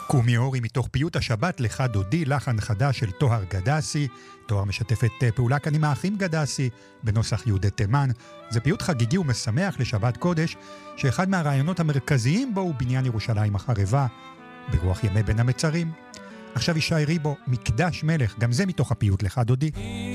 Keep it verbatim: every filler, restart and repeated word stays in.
קומי אורי מתוך פיוט השבת לך דודי, לחן חדש של טוהר גדסי. טוהר משתפת פעולה כאן עם האחים גדסי בנוסח יהודי תימן. זה פיוט חגיגי ומשמח לשבת קודש, שאחד מהרעיונות המרכזיים בו הוא בניין ירושלים החרבה, ברוח ימי בין המצרים. עכשיו ישי ריבו, מקדש מלך, גם זה מתוך הפיוט לך דודי.